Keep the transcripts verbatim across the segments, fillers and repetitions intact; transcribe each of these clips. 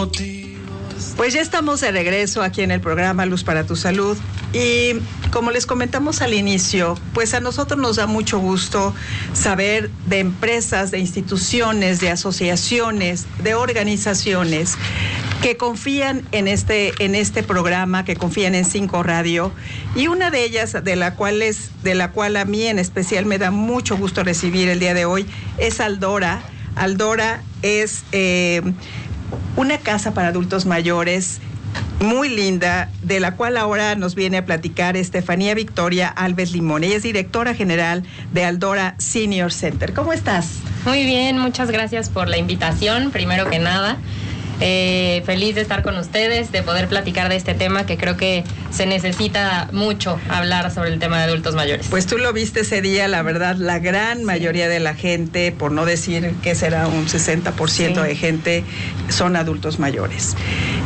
motivos. Pues ya estamos de regreso aquí en el programa Luz para tu Salud y como les comentamos al inicio, pues a nosotros nos da mucho gusto saber de empresas, de instituciones, de asociaciones, de organizaciones que confían en este, en este programa, que confían en Cinco Radio, y una de ellas, de la cual es, de la cual a mí en especial me da mucho gusto recibir el día de hoy, es Aldora. Aldora es eh, una casa para adultos mayores muy linda, de la cual ahora nos viene a platicar Estefanía Victoria Alves Limón. Ella es directora general de Aldora Senior Center. ¿Cómo estás? Muy bien, muchas gracias por la invitación, primero que nada. Eh, feliz de estar con ustedes, de poder platicar de este tema que creo que se necesita mucho hablar sobre el tema de adultos mayores. Pues tú lo viste ese día, la verdad, la gran mayoría de la gente, por no decir que será un sesenta por ciento sí. de gente, son adultos mayores.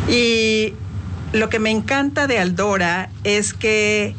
Y lo que me encanta de Aldora es que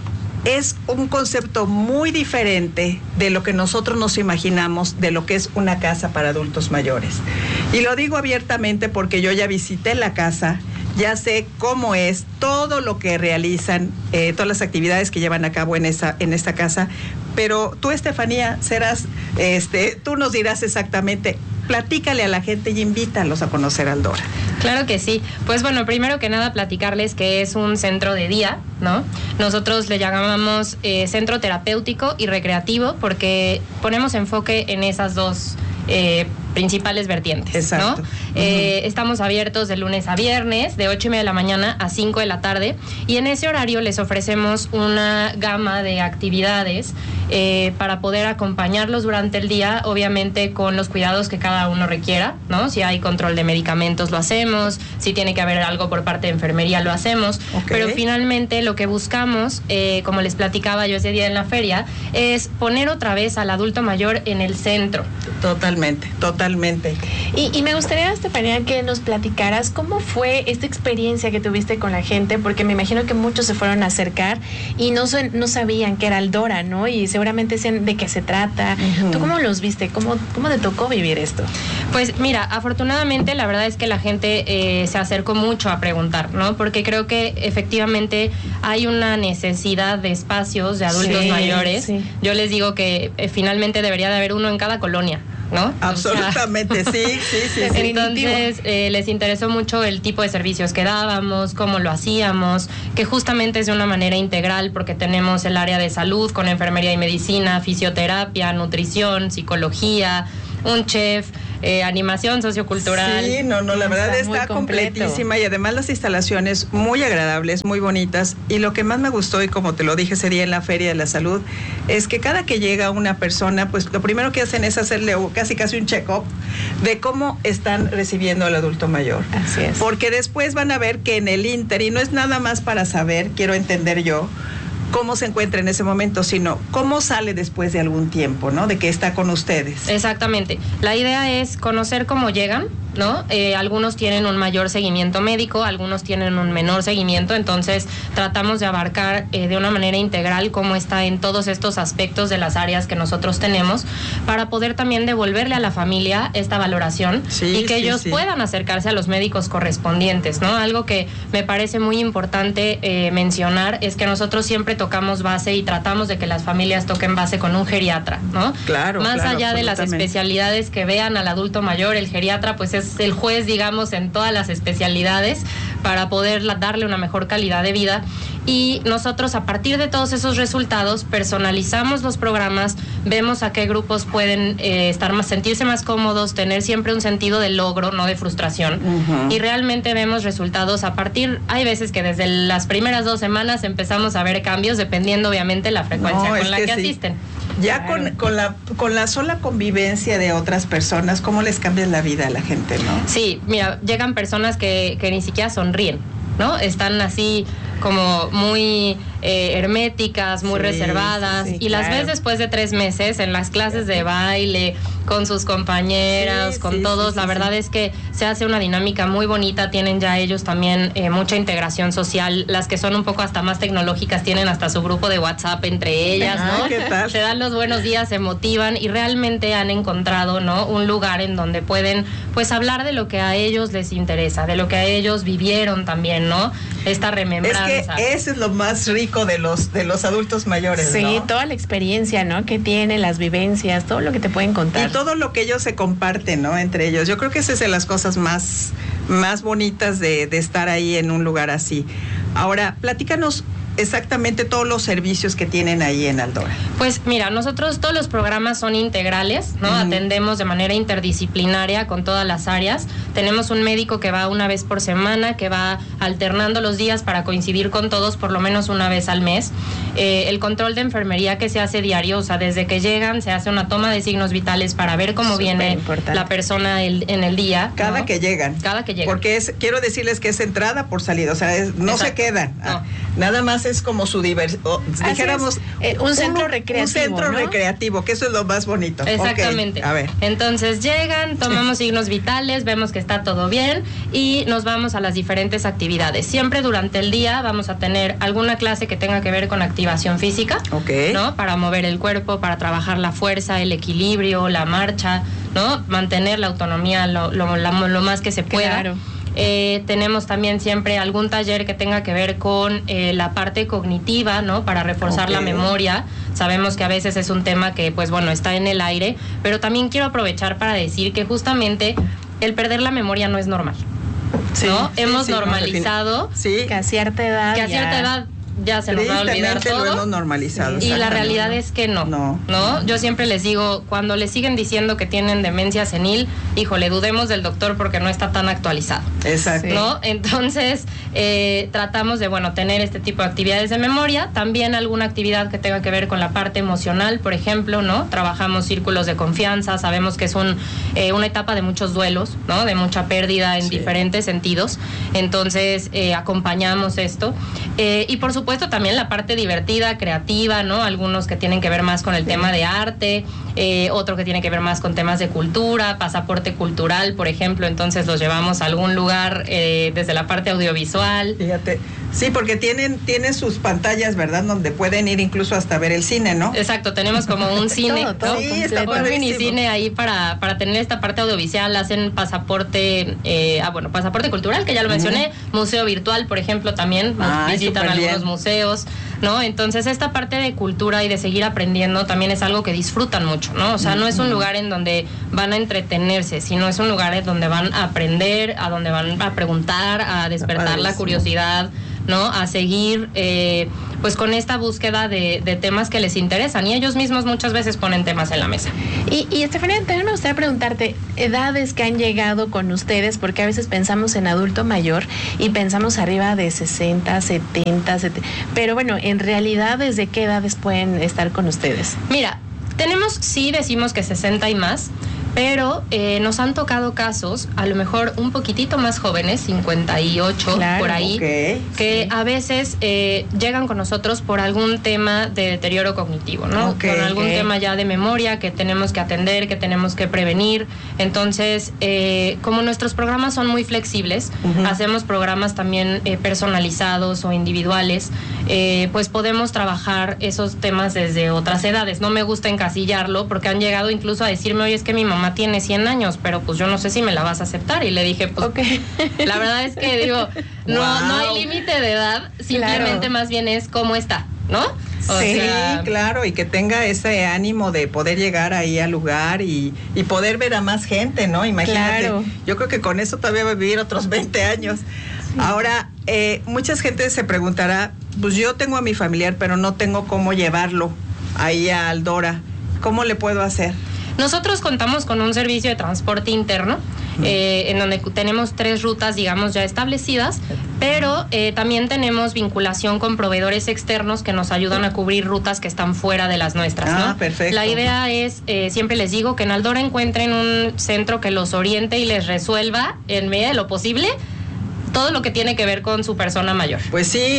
es un concepto muy diferente de lo que nosotros nos imaginamos de lo que es una casa para adultos mayores. Y lo digo abiertamente porque yo ya visité la casa, ya sé cómo es, todo lo que realizan, eh, todas las actividades que llevan a cabo en esa, en esta casa. Pero tú, Estefanía, serás, este, tú nos dirás exactamente, platícale a la gente y invítalos a conocer Aldora. Claro que sí. Pues bueno, primero que nada platicarles que es un centro de día, ¿no? Nosotros le llamamos eh, centro terapéutico y recreativo porque ponemos enfoque en esas dos eh, principales vertientes. Exacto. ¿No? Uh-huh. Eh, estamos abiertos de lunes a viernes, de ocho y media de la mañana a cinco de la tarde, y en ese horario les ofrecemos una gama de actividades eh, para poder acompañarlos durante el día, obviamente con los cuidados que cada uno requiera, ¿no? Si hay control de medicamentos lo hacemos, si tiene que haber algo por parte de enfermería lo hacemos, okay. Pero finalmente lo que buscamos, eh, como les platicaba yo ese día en la feria, es poner otra vez al adulto mayor en el centro. Totalmente, totalmente. Totalmente. Y, y me gustaría, Estefanía, que nos platicaras cómo fue esta experiencia que tuviste con la gente, porque me imagino que muchos se fueron a acercar y no, no sabían que era Aldora, ¿no? Y seguramente decían de qué se trata. Uh-huh. ¿Tú cómo los viste? ¿Cómo, cómo te tocó vivir esto? Pues mira, afortunadamente la verdad es que la gente eh, se acercó mucho a preguntar, ¿no? Porque creo que efectivamente hay una necesidad de espacios de adultos sí, mayores. Sí. Yo les digo que eh, finalmente debería de haber uno en cada colonia, ¿no? Absolutamente, o sea, sí, sí, sí. Entonces, eh, les interesó mucho el tipo de servicios que dábamos, cómo lo hacíamos, que justamente es de una manera integral porque tenemos el área de salud con enfermería y medicina, fisioterapia, nutrición, psicología, un chef, eh, animación sociocultural. Sí, no, no, la verdad está, está completísima y además las instalaciones muy agradables, muy bonitas, y lo que más me gustó, y como te lo dije ese día en la Feria de la Salud, es que cada que llega una persona, pues lo primero que hacen es hacerle casi casi un check-up de cómo están recibiendo al adulto mayor. Así es. Porque después van a ver que en el Inter, y no es nada más para saber, quiero entender yo, cómo se encuentra en ese momento, sino cómo sale después de algún tiempo, ¿no? De que está con ustedes. Exactamente. La idea es conocer cómo llegan, ¿no? Eh, algunos tienen un mayor seguimiento médico, algunos tienen un menor seguimiento, entonces tratamos de abarcar eh, de una manera integral cómo está en todos estos aspectos de las áreas que nosotros tenemos, para poder también devolverle a la familia esta valoración sí, y que sí, ellos sí. puedan acercarse a los médicos correspondientes, ¿no? Algo que me parece muy importante eh, mencionar es que nosotros siempre tocamos base y tratamos de que las familias toquen base con un geriatra, ¿no? Claro, Más claro, allá de las especialidades que vean al adulto mayor, el geriatra pues es el juez, digamos, en todas las especialidades para poder darle una mejor calidad de vida. Y nosotros, a partir de todos esos resultados, personalizamos los programas, vemos a qué grupos pueden eh, estar más, sentirse más cómodos, tener siempre un sentido de logro, no de frustración. Uh-huh. Y realmente vemos resultados a partir, hay veces que desde las primeras dos semanas empezamos a ver cambios, dependiendo obviamente la frecuencia no, con la que, que sí. asisten. Ya claro. con, con, la, con la sola convivencia de otras personas, ¿cómo les cambia la vida a la gente, no? Sí, mira, llegan personas que, que ni siquiera sonríen, ¿no? Están así como muy eh, herméticas, muy Sí, reservadas, sí, sí, y las claro. ves después de tres meses en las clases de baile, con sus compañeras, Sí, con sí, todos. sí, La sí, verdad sí. es que se hace una dinámica muy bonita, tienen ya ellos también eh, mucha integración social. Las que son un poco hasta más tecnológicas tienen hasta su grupo de WhatsApp entre ellas, Ah, ¿no? ¿qué tal? Se dan los buenos días, se motivan y realmente han encontrado, ¿no?, un lugar en donde pueden pues hablar de lo que a ellos les interesa, de lo que a ellos vivieron también, ¿no? Esta Es remembranza. que eso es lo más rico de los de los adultos mayores, Sí, ¿no? toda la experiencia, ¿no? Que tienen, las vivencias, todo lo que te pueden contar. Y todo lo que ellos se comparten, ¿no? Entre ellos. Yo creo que esa es de las cosas más, más bonitas de, de estar ahí en un lugar así. Ahora, platícanos exactamente todos los servicios que tienen ahí en Aldora. Pues mira, nosotros todos los programas son integrales, ¿no? Uh-huh. Atendemos de manera interdisciplinaria con todas las áreas. Tenemos un médico que va una vez por semana, que va alternando los días para coincidir con todos por lo menos una vez al mes. Eh, el control de enfermería que se hace diario, o sea, desde que llegan se hace una toma de signos vitales para ver cómo Súper viene importante. la persona el, en el día. Cada ¿no? que llegan. Cada que llegan. Porque es, quiero decirles que es entrada por salida, o sea, es- no Exacto. se quedan. No. Ah, nada más es como su diversión. Así Dijéramos, es. Eh, un centro recreativo, Un centro ¿no? recreativo, que eso es lo más bonito. Exactamente. Ok, a ver. Entonces llegan, tomamos signos vitales, vemos que está todo bien y nos vamos a las diferentes actividades. Siempre durante el día vamos a tener alguna clase que tenga que ver con activación física, Ok. ¿no? Para mover el cuerpo, para trabajar la fuerza, el equilibrio, la marcha, ¿no? Mantener la autonomía lo, lo, la- lo más que se pueda. Claro. Eh, tenemos también siempre algún taller que tenga que ver con eh, la parte cognitiva, ¿no? Para reforzar Ok. la memoria. Sabemos que a veces es un tema que, pues bueno, está en el aire, pero también quiero aprovechar para decir que justamente el perder la memoria no es normal, Sí, ¿no? sí, Hemos sí, no, normalizado Sí, Que a cierta edad. que a cierta ya- edad ya se nos va a olvidar tristemente lo todo. hemos normalizado. Y la exactamente. realidad es que no, No. no. Yo siempre les digo, cuando les siguen diciendo que tienen demencia senil, híjole, dudemos del doctor porque no está tan actualizado. Exacto. Sí. ¿No? Entonces, eh, tratamos de, bueno, tener este tipo de actividades de memoria, también alguna actividad que tenga que ver con la parte emocional, por ejemplo, ¿no? Trabajamos círculos de confianza, sabemos que es un, eh, una etapa de muchos duelos, ¿no? De mucha pérdida en Sí. diferentes sentidos, entonces eh, acompañamos esto. Eh, y por supuesto también la parte divertida, creativa, ¿no? Algunos que tienen que ver más con el tema de arte, eh, otro que tiene que ver más con temas de cultura, pasaporte cultural, por ejemplo, entonces los llevamos a algún lugar eh, desde la parte audiovisual. Fíjate. Sí, porque tienen, tienen sus pantallas, ¿verdad? Donde pueden ir incluso hasta ver el cine, ¿no? Exacto, tenemos como un cine, Todo, todo ¿no? Sí, completo. está Un padrísimo. minicine ahí para, para tener esta parte audiovisual, hacen pasaporte, eh, ah, bueno, pasaporte cultural, que ya lo mencioné, museo virtual, por ejemplo, también Ay, visitan súper bien. algunos museos, ¿no? Entonces, esta parte de cultura y de seguir aprendiendo también es algo que disfrutan mucho, ¿no? O sea, no es un lugar en donde van a entretenerse, sino es un lugar en donde van a aprender, a donde van a preguntar, a despertar la padrísimo. curiosidad, ¿no? A seguir eh, pues con esta búsqueda de, de temas que les interesan, y ellos mismos muchas veces ponen temas en la mesa. Y, y Estefanía, también me gustaría preguntarte, edades que han llegado con ustedes, porque a veces pensamos en adulto mayor y pensamos arriba de sesenta, setenta, setenta, pero bueno, en realidad, ¿desde qué edades pueden estar con ustedes? Mira, tenemos, sí decimos que sesenta y más, pero eh, nos han tocado casos, a lo mejor un poquitito más jóvenes, cincuenta y ocho, Claro, por ahí, Ok, que sí. a veces eh, llegan con nosotros por algún tema de deterioro cognitivo, ¿no? Ok, con algún ok. tema ya de memoria que tenemos que atender, que tenemos que prevenir. Entonces, eh, como nuestros programas son muy flexibles, Ujú. hacemos programas también eh, personalizados o individuales, eh, pues podemos trabajar esos temas desde otras edades. No me gusta encasillarlo porque han llegado incluso a decirme, oye, es que mi mamá tiene cien años, pero pues yo no sé si me la vas a aceptar. Y le dije, pues Ok. la verdad es que digo, no, Wow. no hay límite de edad, simplemente Claro. más bien es cómo está, ¿no? O Sí, sea, claro, y que tenga ese ánimo de poder llegar ahí al lugar y, y poder ver a más gente, ¿no? Imagínate. Claro. Yo creo que con eso todavía va a vivir otros veinte años. Ahora, eh, mucha gente se preguntará, pues yo tengo a mi familiar, pero no tengo cómo llevarlo ahí a Aldora. ¿Cómo le puedo hacer? nosotros contamos con un servicio de transporte interno, eh, en donde tenemos tres rutas, digamos, ya establecidas, pero eh, también tenemos vinculación con proveedores externos que nos ayudan a cubrir rutas que están fuera de las nuestras, Ah, ¿no? perfecto. La idea es, eh, siempre les digo, que en Aldora encuentren un centro que los oriente y les resuelva, en medida de lo posible, todo lo que tiene que ver con su persona mayor. Pues sí,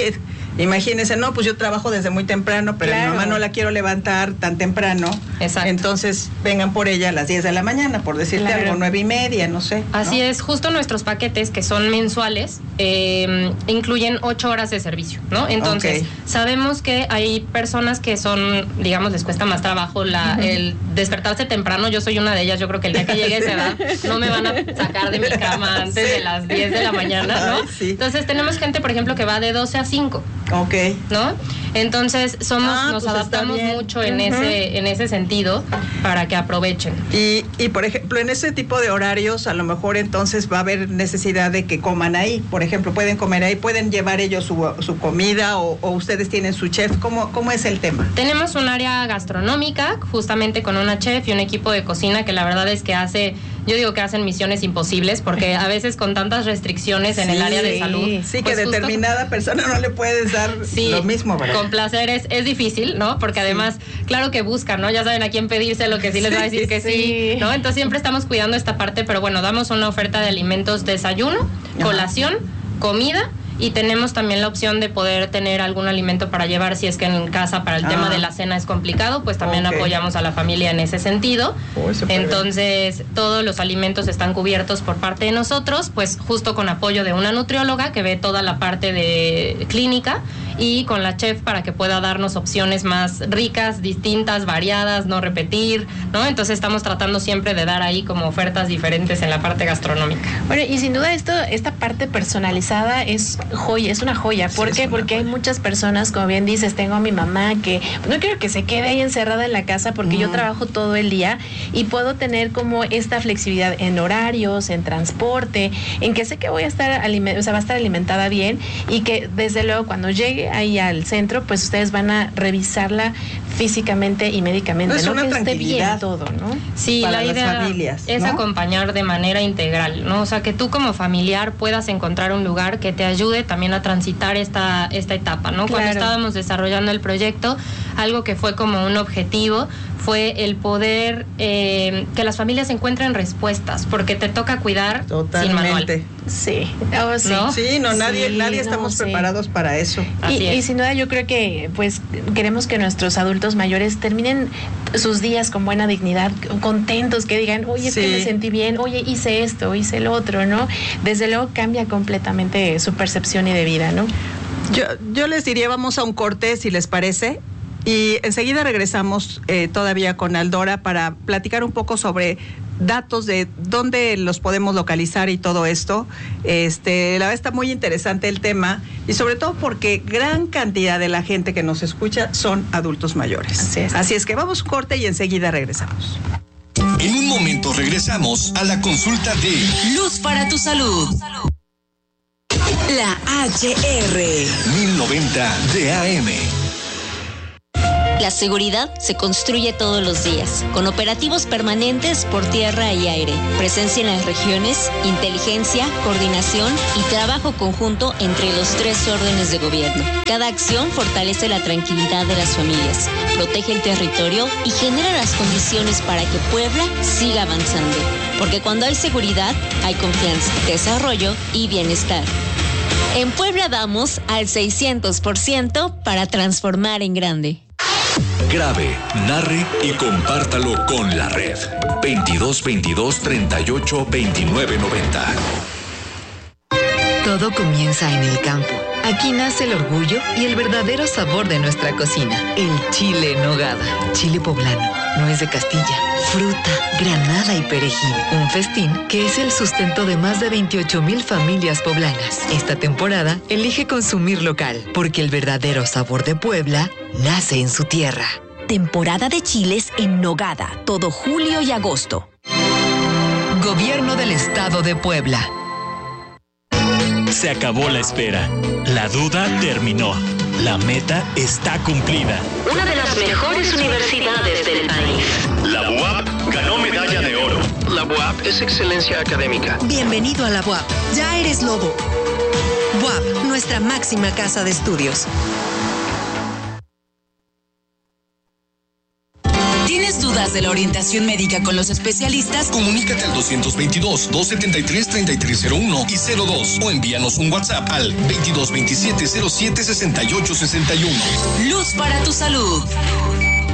imagínense, no, pues yo trabajo desde muy temprano, pero Claro. mi mamá no la quiero levantar tan temprano. Exacto. Entonces vengan por ella a las diez de la mañana, por decirte Claro. algo, nueve y media, no sé. Así ¿no? es, justo nuestros paquetes, que son mensuales, eh, incluyen ocho horas de servicio, ¿no? Entonces, Ok. sabemos que hay personas que son, digamos, les cuesta más trabajo la, el despertarse temprano. Yo soy una de ellas. Yo creo que el día que llegue a esa edad no me van a sacar de mi cama antes Sí. de las diez de la mañana, ¿no? Ay, sí. Entonces, tenemos gente, por ejemplo, que va de doce a cinco. Ok. ¿No? Entonces somos, Ah, nos pues está adaptamos bien. mucho en Ujú. ese, en ese sentido para que aprovechen. Y, y por ejemplo, en ese tipo de horarios, a lo mejor entonces va a haber necesidad de que coman ahí. Por ejemplo, pueden comer ahí, pueden llevar ellos su, su comida o, o ustedes tienen su chef. ¿Cómo, ¿Cómo es el tema? Tenemos un área gastronómica, justamente con una chef y un equipo de cocina que la verdad es que hace, yo digo que hacen misiones imposibles, porque a veces con tantas restricciones en el Sí, área de salud. Sí, que pues justo- determinada persona no le puedes dar Sí, lo mismo, ¿verdad? con placer es, es difícil, ¿no? Porque además, claro que buscan, ¿no? Ya saben a quién pedirse, lo que sí les va a decir Sí, que sí, sí. ¿no? Entonces siempre estamos cuidando esta parte, pero bueno, damos una oferta de alimentos, desayuno, Ajá. colación, comida. Y tenemos también la opción de poder tener algún alimento para llevar si es que en casa para el Ah. tema de la cena es complicado, pues también Ok. apoyamos a la familia en ese sentido. Uy, súper bien. Entonces, todos los alimentos están cubiertos por parte de nosotros, pues justo con apoyo de una nutrióloga que ve toda la parte de clínica y con la chef para que pueda darnos opciones más ricas, distintas, variadas, no repetir, ¿no? Entonces estamos tratando siempre de dar ahí como ofertas diferentes en la parte gastronómica. Bueno, y sin duda esto, esta parte personalizada es joya, es una joya. ¿Por Sí, qué? es una Porque hay joya. muchas personas, como bien dices, tengo a mi mamá que no quiero que se quede ahí encerrada en la casa porque yo Ujú. trabajo todo el día y puedo tener como esta flexibilidad en horarios, en transporte, en que sé que voy a estar aliment- o sea, va a estar alimentada bien y que desde luego cuando llegue ahí al centro, pues ustedes van a revisarla físicamente y médicamente, Es ¿no? una Que esté bien tranquilidad. todo, ¿no? Sí, Para la las idea familias, es ¿no? acompañar de manera integral, ¿no? O sea, que tú como familiar puedas encontrar un lugar que te ayude también a transitar esta, esta etapa, ¿no? Cuando Claro. estábamos desarrollando el proyecto, algo que fue como un objetivo fue el poder eh, que las familias encuentren respuestas, porque te toca cuidar sin manual. Totalmente. Sí, oh, sí. ¿No? Sí, no, nadie, Sí, nadie no, estamos sí. preparados para eso. Así Y, es. y sin duda yo creo que pues queremos que nuestros adultos mayores terminen sus días con buena dignidad, contentos, que digan, oye, es que Sí. me sentí bien, oye, hice esto, hice lo otro, ¿no? Desde luego cambia completamente su percepción y de vida, ¿no? Yo, yo les diría, vamos a un corte, si les parece, y enseguida regresamos eh, todavía con Aldora para platicar un poco sobre datos de dónde los podemos localizar y todo esto. Este, la verdad está muy interesante el tema y sobre todo porque gran cantidad de la gente que nos escucha son adultos mayores. Así es. Así es que vamos a un corte y enseguida regresamos. En un momento regresamos a la consulta de Luz para tu salud. La H R. mil noventa de A M. La seguridad se construye todos los días, con operativos permanentes por tierra y aire, presencia en las regiones, inteligencia, coordinación y trabajo conjunto entre los tres órdenes de gobierno. Cada acción fortalece la tranquilidad de las familias, protege el territorio y genera las condiciones para que Puebla siga avanzando. Porque cuando hay seguridad, hay confianza, desarrollo y bienestar. En Puebla damos al seiscientos por ciento para transformar en grande. Grabe, narre y compártalo con la red. veintidós veintidós treinta y ocho veintinueve noventa. Todo comienza en el campo. Aquí nace el orgullo y el verdadero sabor de nuestra cocina. El chile en nogada. Chile poblano. Nuez de Castilla. Fruta, granada y perejil. Un festín que es el sustento de más de veintiocho mil familias poblanas. Esta temporada elige consumir local, porque el verdadero sabor de Puebla nace en su tierra. Temporada de chiles en nogada, todo julio y agosto. Gobierno del Estado de Puebla. Se acabó la espera. La duda terminó. La meta está cumplida. Una de las mejores universidades del país. La U A P ganó medalla de oro. La U A P es excelencia académica. Bienvenido a la U A P. Ya eres lobo. U A P, nuestra máxima casa de estudios. ¿Tienes dudas dudas de la orientación médica con los especialistas, comunícate al doscientos veintidós, doscientos setenta y tres, treinta y tres cero uno y cero dos o envíanos un WhatsApp al veintidós veintisiete, cero siete, sesenta y ocho sesenta y uno. Luz para tu salud.